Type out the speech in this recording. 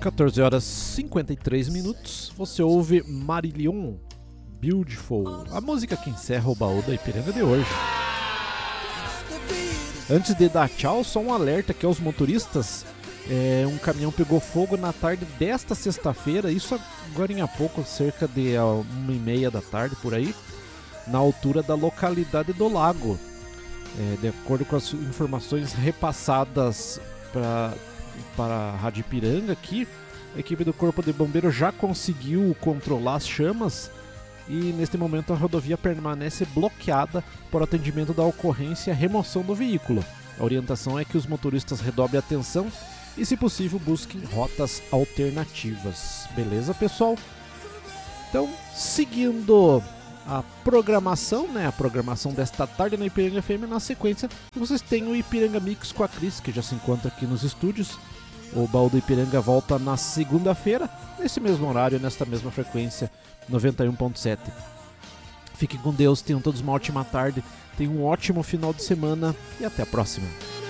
14 horas 53 minutos, você ouve Marillion, Beautiful, a música que encerra o baú da Ipiranga de hoje. Antes de dar tchau, só um alerta aqui aos motoristas. Um caminhão pegou fogo na tarde desta sexta-feira, isso agora em pouco, cerca de 1h30 da tarde por aí, na altura da localidade do Lago. De acordo com as informações repassadas para a Rádio Ipiranga aqui, a equipe do Corpo de Bombeiros já conseguiu controlar as chamas e neste momento a rodovia permanece bloqueada por atendimento da ocorrência e remoção do veículo. A orientação é que os motoristas redobrem a atenção e, se possível, busquem rotas alternativas. Beleza, pessoal? Então, seguindo a programação, a programação desta tarde na Ipiranga FM, na sequência vocês têm o Ipiranga Mix com a Cris, que já se encontra aqui nos estúdios. O Baú do Ipiranga volta na segunda-feira, nesse mesmo horário, nesta mesma frequência, 91.7. Fiquem com Deus, tenham todos uma ótima tarde, tenham um ótimo final de semana e até a próxima.